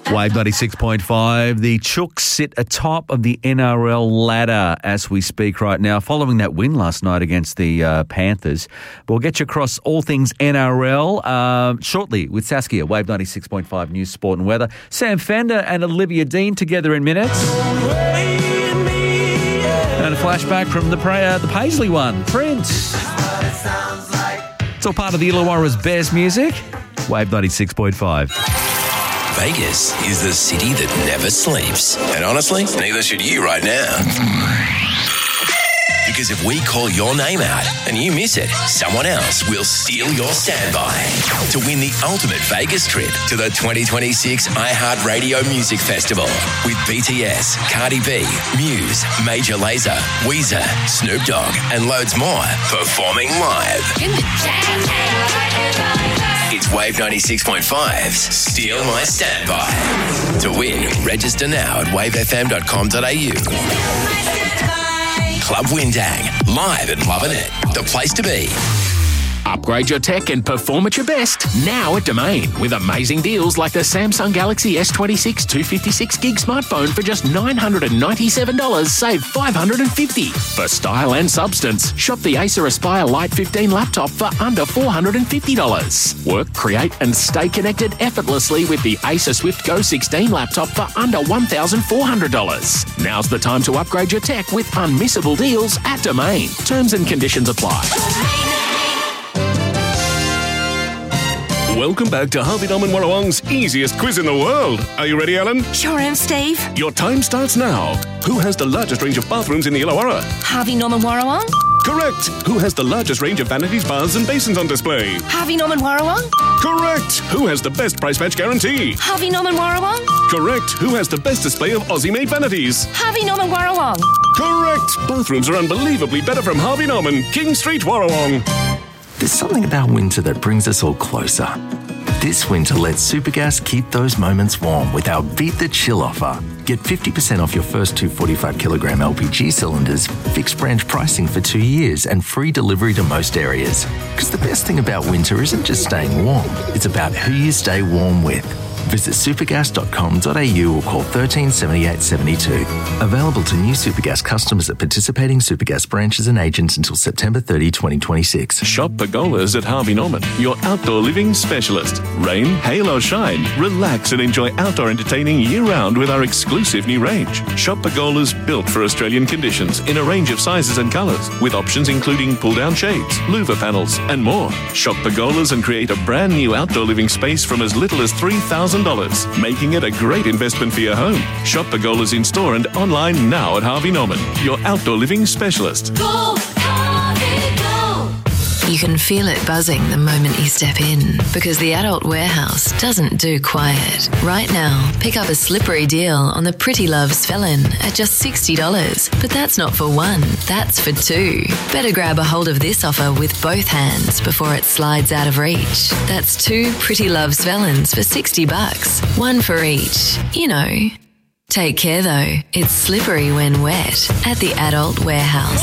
Wave 96.5. The Chooks sit atop of the NRL ladder as we speak right now, following that win last night against the Panthers. We'll get you across all things NRL shortly with Saskia, Wave 96.5 News, Sport and Weather. Sam Fender and Olivia Dean together in minutes. And a flashback from the Paisley one, Prince. It's all part of the Illawarra's best music. Wave 96.5. Vegas is the city that never sleeps. And honestly, neither should you right now. Because if we call your name out and you miss it, someone else will steal your standby to win the ultimate Vegas trip to the 2026 iHeartRadio Music Festival with BTS, Cardi B, Muse, Major Lazer, Weezer, Snoop Dogg, and loads more performing live. It's Wave 96.5's Steal My Standby. To win, register now at wavefm.com.au. Club Windang, live and loving it. The place to be. Upgrade your tech and perform at your best now at Domain with amazing deals like the Samsung Galaxy S26 256 gig smartphone for just $997, save $550. For style and substance, shop the Acer Aspire Lite 15 laptop for under $450. Work, create and stay connected effortlessly with the Acer Swift Go 16 laptop for under $1,400. Now's the time to upgrade your tech with unmissable deals at Domain. Terms and conditions apply. Welcome back to Harvey Norman Warrawong's easiest quiz in the world. Are you ready, Alan? Sure am, Steve. Your time starts now. Who has the largest range of bathrooms in the Illawarra? Harvey Norman Warrawong. Correct. Who has the largest range of vanities, baths and basins on display? Harvey Norman Warrawong. Correct. Who has the best price match guarantee? Harvey Norman Warrawong. Correct. Who has the best display of Aussie-made vanities? Harvey Norman Warrawong. Correct. Bathrooms are unbelievably better from Harvey Norman, King Street, Warrawong. There's something about winter that brings us all closer. This winter, let Supergas keep those moments warm with our Beat the Chill offer. Get 50% off your first two 45-kilogram LPG cylinders, fixed branch pricing for 2 years and free delivery to most areas. Because the best thing about winter isn't just staying warm, it's about who you stay warm with. Visit supergas.com.au or call 13 78 72. Available to new Supergas customers at participating Supergas branches and agents until September 30, 2026. Shop Pergolas at Harvey Norman, your outdoor living specialist. Rain, hail or shine, relax and enjoy outdoor entertaining year-round with our exclusive new range. Shop Pergolas built for Australian conditions in a range of sizes and colours, with options including pull-down shades, louver panels and more. Shop Pergolas and create a brand new outdoor living space from as little as $3,000, making it a great investment for your home. Shop Pergolas in store and online now at Harvey Norman, your outdoor living specialist. Go, Harvey, go! You can feel it buzzing the moment you step in, because the Adult Warehouse doesn't do quiet. Right now, pick up a slippery deal on the Pretty Love's Felon at just $60. But that's not for one, that's for two. Better grab a hold of this offer with both hands before it slides out of reach. That's two Pretty Love's Felons for $60. One for each. You know. Take care though, it's slippery when wet at the Adult Warehouse.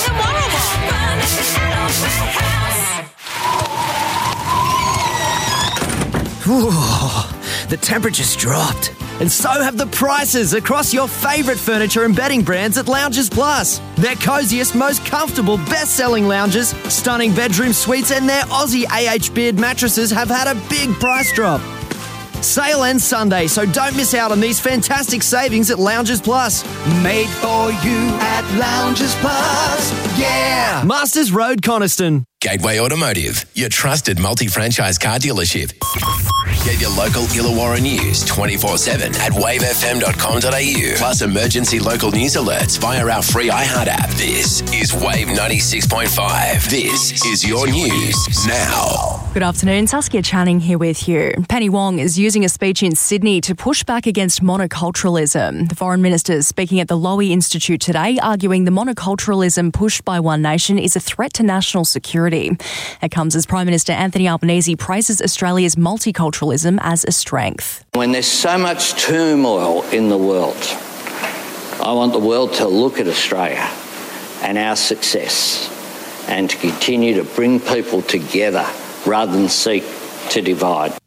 The temperature's dropped, and so have the prices across your favourite furniture and bedding brands at Lounges Plus. Their coziest, most comfortable, best-selling lounges, stunning bedroom suites and their Aussie AH Beard mattresses have had a big price drop. Sale ends Sunday, so don't miss out on these fantastic savings at Lounges Plus. Made for you at Lounges Plus. Yeah! Masters Road, Coniston. Gateway Automotive, your trusted multi-franchise car dealership. Get your local Illawarra news 24/7 at wavefm.com.au. Plus emergency local news alerts via our free iHeart app. This is Wave 96.5. This is your news now. Good afternoon, Saskia Channing here with you. Penny Wong is using a speech in Sydney to push back against monoculturalism. The Foreign Minister is speaking at the Lowy Institute today, arguing the monoculturalism pushed by One Nation is a threat to national security. It comes as Prime Minister Anthony Albanese praises Australia's multiculturalism as a strength. When there's so much turmoil in the world, I want the world to look at Australia and our success and to continue to bring people together rather than seek to divide.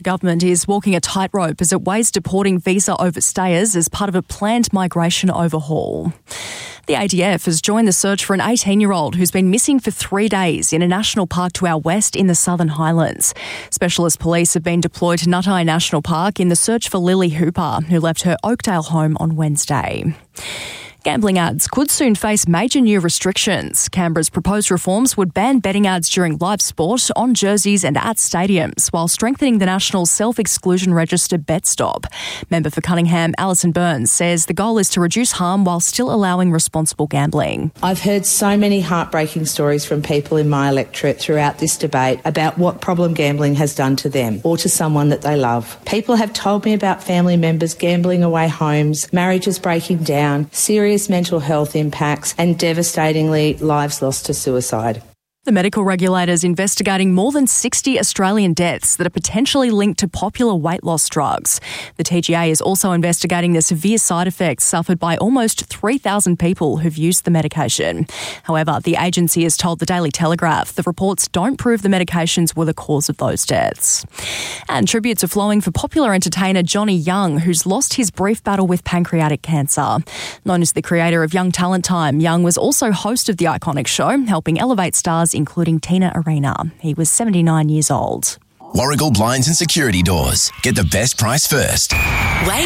The government is walking a tightrope as it weighs deporting visa overstayers as part of a planned migration overhaul. The ADF has joined the search for an 18-year-old who's been missing for 3 days in a national park to our west in the Southern Highlands. Specialist police have been deployed to Nutai National Park in the search for Lily Hooper, who left her Oakdale home on Wednesday. Gambling ads could soon face major new restrictions. Canberra's proposed reforms would ban betting ads during live sport, on jerseys and at stadiums, while strengthening the national self-exclusion register BetStop. Member for Cunningham, Alison Burns, says the goal is to reduce harm while still allowing responsible gambling. I've heard so many heartbreaking stories from people in my electorate throughout this debate about what problem gambling has done to them or to someone that they love. People have told me about family members gambling away homes, marriages breaking down, serious mental health impacts and devastatingly lives lost to suicide. The medical regulator's investigating more than 60 Australian deaths that are potentially linked to popular weight loss drugs. The TGA is also investigating the severe side effects suffered by almost 3,000 people who've used the medication. However, the agency has told the Daily Telegraph the reports don't prove the medications were the cause of those deaths. And tributes are flowing for popular entertainer Johnny Young, who's lost his brief battle with pancreatic cancer. Known as the creator of Young Talent Time, Young was also host of the iconic show, helping elevate stars including Tina Arena. He was 79 years old. Warragul Blinds and Security Doors. Get the best price first. Wave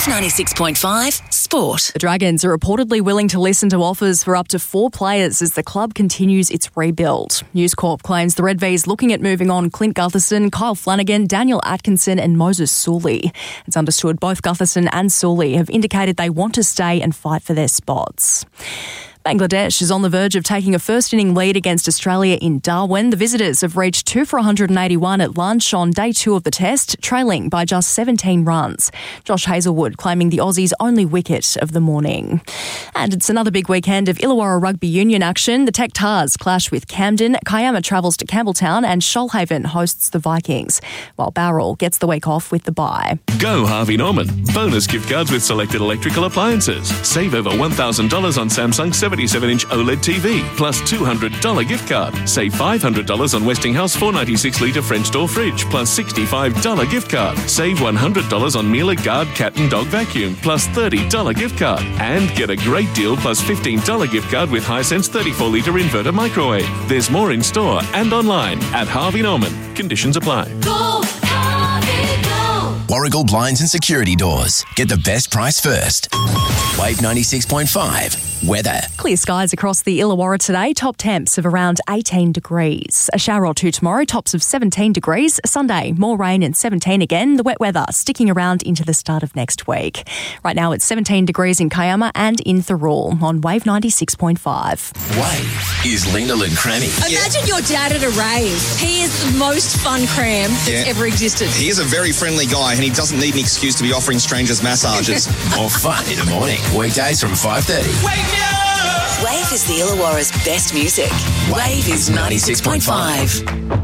96.5 Sport. The Dragons are reportedly willing to listen to offers for up to 4 players as the club continues its rebuild. News Corp claims the Red V's looking at moving on Clint Gutherson, Kyle Flanagan, Daniel Atkinson and Moses Sully. It's understood both Gutherson and Sully have indicated they want to stay and fight for their spots. Bangladesh is on the verge of taking a first-inning lead against Australia in Darwin. The visitors have reached 2 for 181 at lunch on day 2 of the test, trailing by just 17 runs. Josh Hazelwood claiming the Aussies' only wicket of the morning. And it's another big weekend of Illawarra Rugby Union action. The Tech Tars clash with Camden, Kiama travels to Campbelltown and Shoalhaven hosts the Vikings, while Bowral gets the week off with the bye. Go Harvey Norman. Bonus gift cards with selected electrical appliances. Save over $1,000 on Samsung 77-inch OLED TV, plus $200 gift card. Save $500 on Westinghouse 496-litre French door fridge, plus $65 gift card. Save $100 on Miele Guard cat and dog vacuum, plus $30 gift card. And get a great deal plus $15 gift card with Hisense 34-litre inverter microwave. There's more in store and online at Harvey Norman. Conditions apply. Go, Harvey, go. Warragul Blinds and Security Doors. Get the best price first. Wave 96.5. Weather. Clear skies across the Illawarra today. Top temps of around 18 degrees. A shower or two tomorrow. Tops of 17 degrees. Sunday, more rain and 17 again. The wet weather sticking around into the start of next week. Right now it's 17 degrees in Kiama and in Thirroul on Wave 96.5. Wave is Linda Crammy. Imagine your dad at a rave. He is the most fun cram that's ever existed. He is a very friendly guy and he doesn't need an excuse to be offering strangers massages. More fun in the morning. Weekdays from 5:30. Wave is the Illawarra's best music. Wave is 96.5.